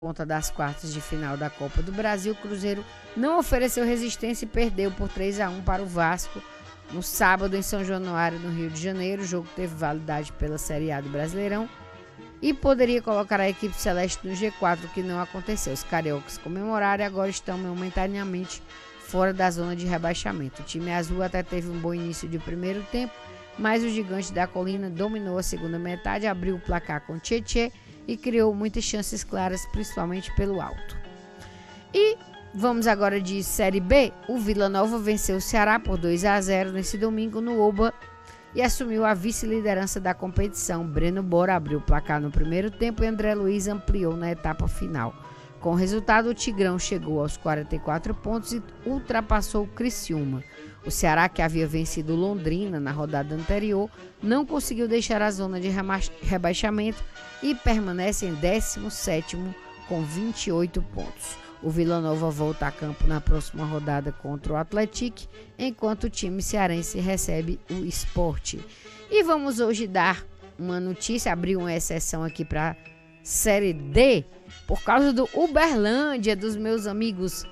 conta das quartas de final da Copa do Brasil, o Cruzeiro não ofereceu resistência e perdeu por 3-1 para o Vasco no sábado em São Januário, no Rio de Janeiro. O jogo teve validade pela Série A do Brasileirão e poderia colocar a equipe celeste no G4, o que não aconteceu. Os cariocas comemoraram e agora estão momentaneamente fora da zona de rebaixamento. O time azul até teve um bom início de primeiro tempo, mas o Gigante da Colina dominou a segunda metade, abriu o placar com Tietê e criou muitas chances claras, principalmente pelo alto. E vamos agora de Série B. O Vila Nova venceu o Ceará por 2-0 nesse domingo no Oba e assumiu a vice-liderança da competição. Breno Bora abriu o placar no primeiro tempo e André Luiz ampliou na etapa final. Com o resultado, o Tigrão chegou aos 44 pontos e ultrapassou o Criciúma. O Ceará, que havia vencido Londrina na rodada anterior, não conseguiu deixar a zona de rebaixamento e permanece em 17º com 28 pontos. O Vila Nova volta a campo na próxima rodada contra o Atlético, enquanto o time cearense recebe o Sport. E vamos hoje dar uma notícia, abrir uma exceção aqui para Série D, por causa do Uberlândia, dos meus amigos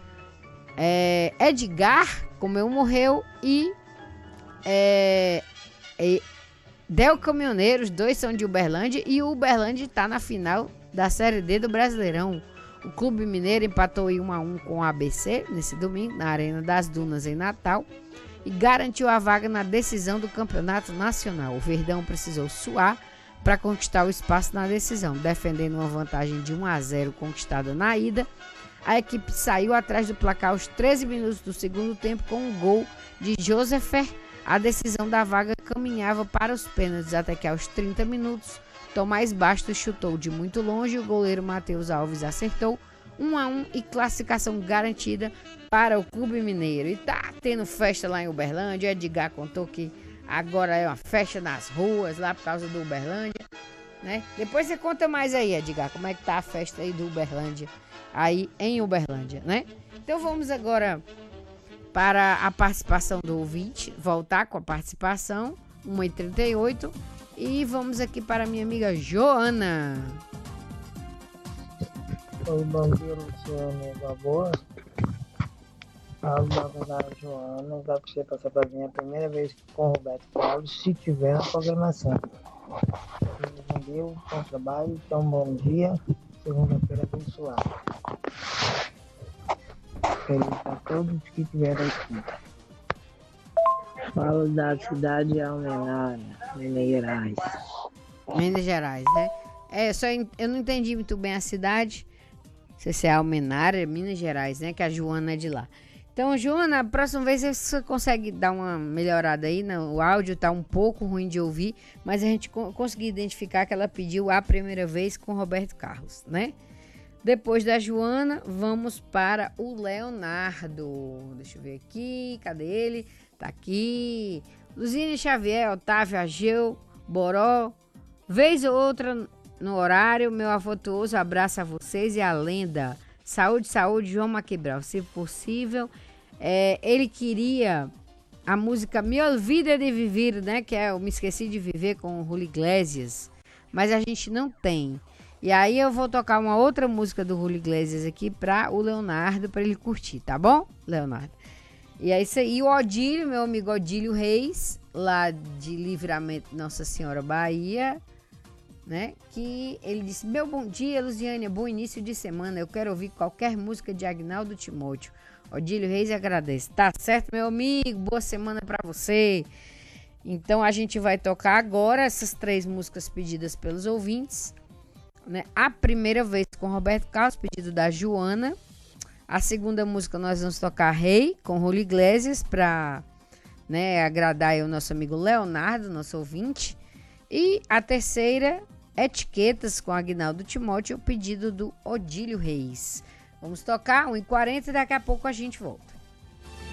Edgar, como eu morreu, e Del Caminhoneiro. Os dois são de Uberlândia e o Uberlândia está na final da Série D do Brasileirão. O Clube Mineiro empatou 1-1 com o ABC nesse domingo na Arena das Dunas em Natal e garantiu a vaga na decisão do Campeonato Nacional. O Verdão precisou suar para conquistar o espaço na decisão, defendendo uma vantagem de 1-0 conquistada na ida. A equipe saiu atrás do placar aos 13 minutos do segundo tempo com um gol de Josefer. A decisão da vaga caminhava para os pênaltis até que aos 30 minutos Tomás Bastos chutou de muito longe e o goleiro Matheus Alves acertou. 1-1 e classificação garantida para o Clube Mineiro. E tá tendo festa lá em Uberlândia. Edgar contou que agora é uma festa nas ruas lá por causa do Uberlândia, né? Depois você conta mais aí, Edgar, como é que tá a festa aí do Uberlândia, aí em Uberlândia, né? Então vamos agora para a participação do ouvinte, voltar com a participação, 1h38, e vamos aqui para a minha amiga Joana. Oi, bom dia, Luciane, da boa. Falo da Joana, dá para você passar para mim a primeira vez com o Roberto Carlos, se tiver na programação. Entendeu? Bom trabalho, então bom dia, segunda-feira abençoada. Feliz a todos que tiveram aqui. Falo da cidade de Almenara, Minas Gerais. Minas Gerais, né? Eu não entendi muito bem a cidade. Não sei se é Almenara, Minas Gerais, né? Que a Joana é de lá. Então, Joana, a próxima vez você consegue dar uma melhorada aí, né? O áudio tá um pouco ruim de ouvir, mas a gente conseguiu identificar que ela pediu a primeira vez com Roberto Carlos, né? Depois da Joana, vamos para o Leonardo. Deixa eu ver aqui, cadê ele? Tá aqui. Luzine Xavier, Otávio, Ageu, Boró. Vez ou outra no horário, meu afetuoso abraço a vocês e a lenda. Saúde, saúde, João Maquibral. Se possível, ele queria a música Me Olvida de Viver, né? Que é o Me Esqueci de Viver com o Julio Iglesias. Mas a gente não tem. E aí eu vou tocar uma outra música do Julio Iglesias aqui para o Leonardo, para ele curtir, tá bom, Leonardo? E é isso aí. E o Odílio, meu amigo Odílio Reis, lá de Livramento Nossa Senhora, Bahia, né? Que ele disse: meu bom dia, Luziane, bom início de semana. Eu quero ouvir qualquer música de Agnaldo Timóteo. Odílio Reis agradece. Tá certo, meu amigo? Boa semana para você. Então a gente vai tocar agora essas 3 músicas pedidas pelos ouvintes, né? A primeira vez com Roberto Carlos, pedido da Joana. A segunda música nós vamos tocar Rei, com Julio Iglesias, para, né, agradar aí o nosso amigo Leonardo, nosso ouvinte. E a terceira, Etiquetas, com Agnaldo Timóteo, o pedido do Odílio Reis. Vamos tocar 1h40 e daqui a pouco a gente volta.